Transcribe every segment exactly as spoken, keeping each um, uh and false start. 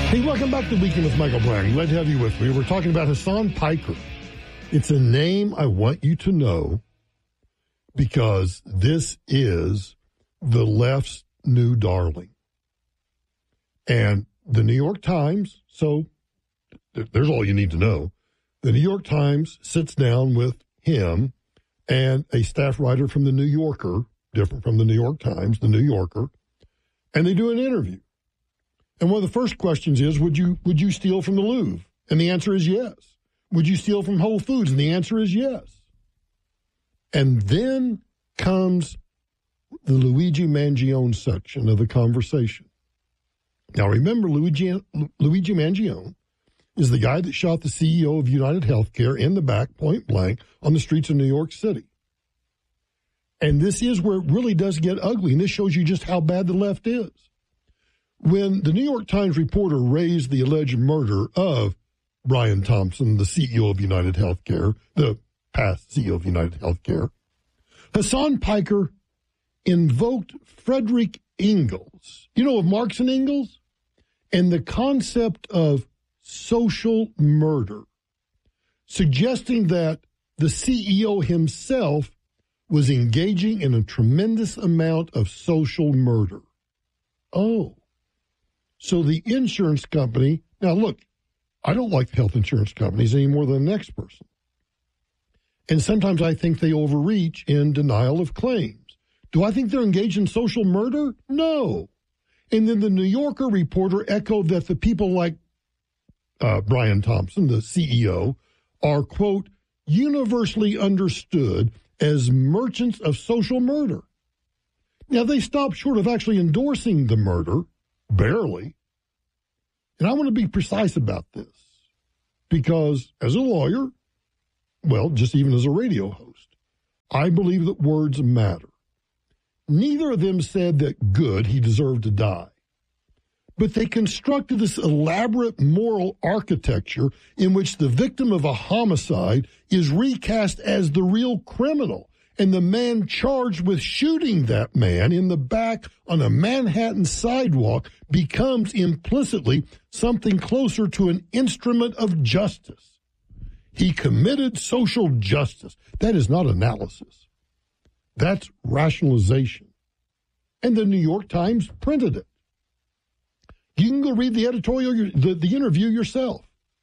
Hey, welcome back to Weekend with Michael Brown. Glad to have you with me. We're talking about Hasan Piker. It's a name I want you to know because this is the left's new darling. And the New York Times, so th- there's all you need to know. The New York Times sits down with him and a staff writer from the New Yorker, different from the New York Times, the New Yorker, and they do an interview. And one of the first questions is, would you would you steal from the Louvre? And the answer is yes. Would you steal from Whole Foods? And the answer is yes. And then comes the Luigi Mangione section of the conversation. Now, remember, Luigi, Luigi Mangione is the guy that shot the C E O of United Healthcare in the back, point blank, on the streets of New York City. And this is where it really does get ugly, and this shows you just how bad the left is. When the New York Times reporter raised the alleged murder of Brian Thompson, the C E O of United Healthcare, the past C E O of United Healthcare, Hasan Piker invoked Frederick Engels, you know, of Marx and Engels, and the concept of social murder, suggesting that the C E O himself was engaging in a tremendous amount of social murder. Oh, so the insurance company, now look, I don't like health insurance companies any more than the next person. And sometimes I think they overreach in denial of claims. Do I think they're engaged in social murder? No. And then the New Yorker reporter echoed that the people like uh, Brian Thompson, the C E O, are, quote, universally understood as merchants of social murder. Now, they stopped short of actually endorsing the murder, barely. And I want to be precise about this because as a lawyer, well, just even as a radio host, I believe that words matter. Neither of them said that good, he deserved to die. But they constructed this elaborate moral architecture in which the victim of a homicide is recast as the real criminal, and the man charged with shooting that man in the back on a Manhattan sidewalk becomes implicitly something closer to an instrument of justice. He committed social justice. That is not analysis. That's rationalization. And the New York Times printed it. You can go read the editorial, the, the interview yourself.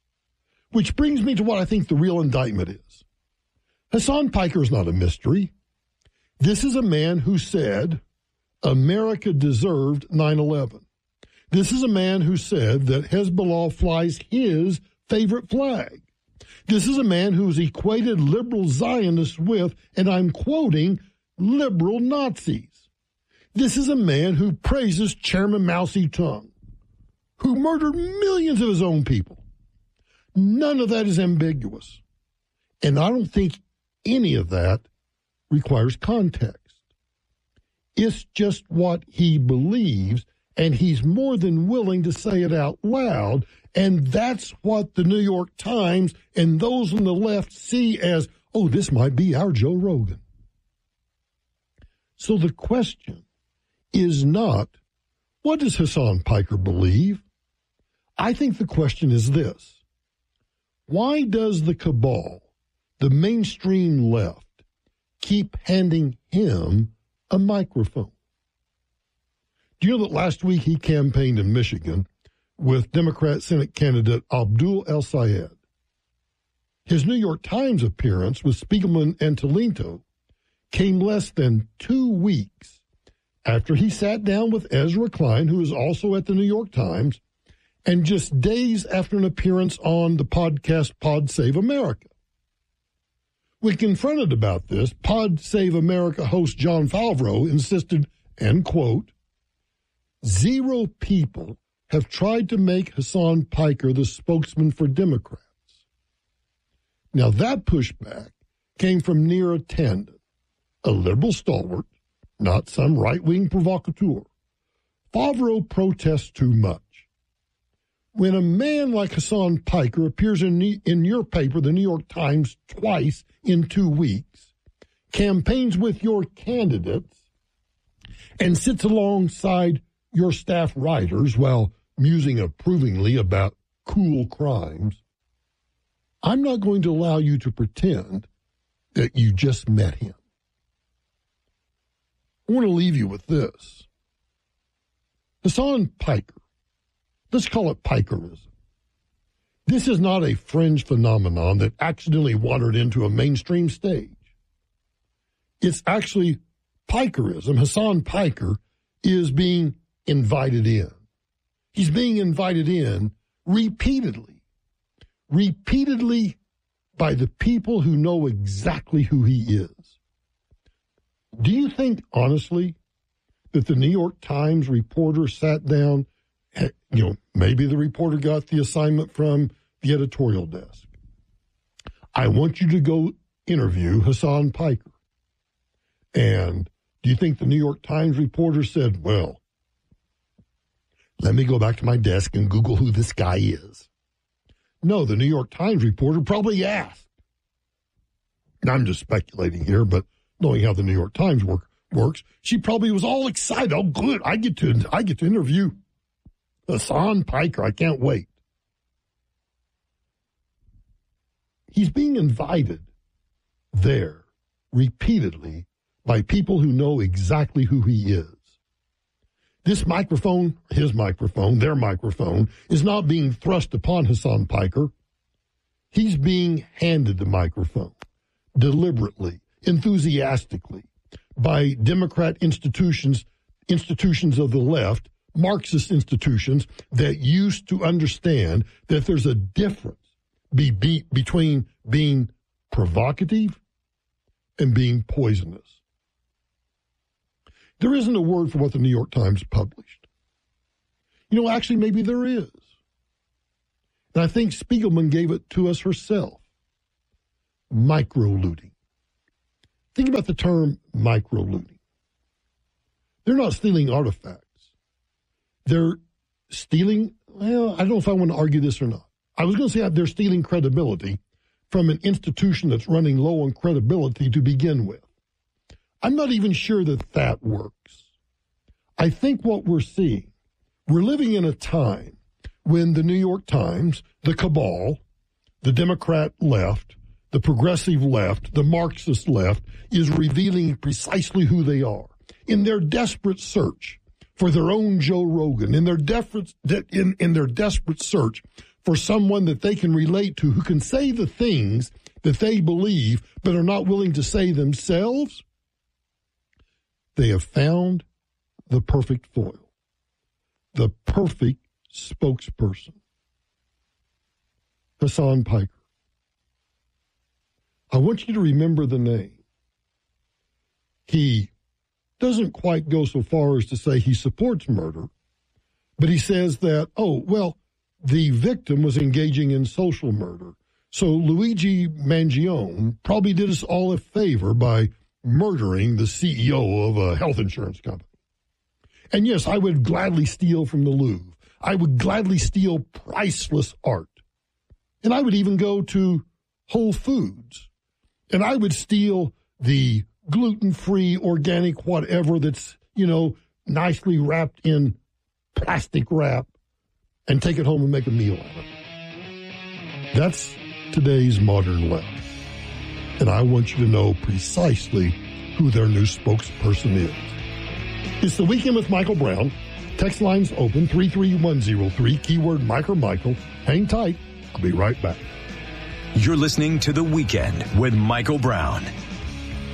Which brings me to what I think the real indictment is. Hasan Piker is not a mystery. This is a man who said America deserved nine eleven. This is a man who said that Hezbollah flies his favorite flag. This is a man who's equated liberal Zionists with, and I'm quoting, liberal Nazis. This is a man who praises Chairman Mao Zedong, who murdered millions of his own people. None of that is ambiguous. And I don't think any of that requires context. It's just what he believes, and he's more than willing to say it out loud. And that's what the New York Times and those on the left see as, oh, this might be our Joe Rogan. So the question is not, what does Hasan Piker believe? I think the question is this. Why does the cabal, the mainstream left, keep handing him a microphone? Do you know that last week he campaigned in Michigan with Democrat Senate candidate Abdul El-Sayed? His New York Times appearance with Spiegelman and Toledo came less than two weeks after he sat down with Ezra Klein, who is also at the New York Times, and just days after an appearance on the podcast Pod Save America. When confronted about this, Pod Save America host John Favreau insisted, and quote, zero people have tried to make Hasan Piker the spokesman for Democrats. Now that pushback came from Neera Tanden, a liberal stalwart, not some right-wing provocateur. Favreau protests too much. When a man like Hasan Piker appears in, in your paper, the New York Times, twice in two weeks, campaigns with your candidates, and sits alongside your staff writers while musing approvingly about cool crimes, I'm not going to allow you to pretend that you just met him. I want to leave you with this. Hasan Piker, let's call it Pikerism. This is not a fringe phenomenon that accidentally wandered into a mainstream stage. It's actually Pikerism. Hasan Piker is being invited in. He's being invited in repeatedly, repeatedly by the people who know exactly who he is. Do you think, honestly, that the New York Times reporter sat down, you know, maybe the reporter got the assignment from the editorial desk. I want you to go interview Hasan Piker. And do you think the New York Times reporter said, well, let me go back to my desk and Google who this guy is? No, the New York Times reporter probably asked. And I'm just speculating here, but knowing how the New York Times work, works, she probably was all excited. Oh, good, I get to I get to interview Hasan Piker. I can't wait. He's being invited there repeatedly by people who know exactly who he is. This microphone, his microphone, their microphone, is not being thrust upon Hasan Piker. He's being handed the microphone deliberately, enthusiastically, by Democrat institutions, institutions of the left, Marxist institutions that used to understand that there's a difference be, be, between being provocative and being poisonous. There isn't a word for what the New York Times published. You know, actually, maybe there is. And I think Spiegelman gave it to us herself. Micro-looting. Think about the term micro-looting. They're not stealing artifacts. They're stealing, well, I don't know if I want to argue this or not. I was going to say they're stealing credibility from an institution that's running low on credibility to begin with. I'm not even sure that that works. I think what we're seeing, we're living in a time when the New York Times, the cabal, the Democrat left, the progressive left, the Marxist left, is revealing precisely who they are. In their desperate search for their own Joe Rogan, in their, desperate, in, in their desperate search for someone that they can relate to who can say the things that they believe but are not willing to say themselves, they have found the perfect foil, the perfect spokesperson. Hasan Piker. I want you to remember the name. He doesn't quite go so far as to say he supports murder, but he says that, oh, well, the victim was engaging in social murder. So Luigi Mangione probably did us all a favor by murdering the C E O of a health insurance company. And yes, I would gladly steal from the Louvre. I would gladly steal priceless art. And I would even go to Whole Foods. And I would steal the gluten-free, organic, whatever that's, you know, nicely wrapped in plastic wrap and take it home and make a meal out of it. That's today's modern left. And I want you to know precisely who their new spokesperson is. It's the Weekend with Michael Brown. Text lines open, three three one zero three, keyword Mike or Michael. Hang tight. I'll be right back. You're listening to The Weekend with Michael Brown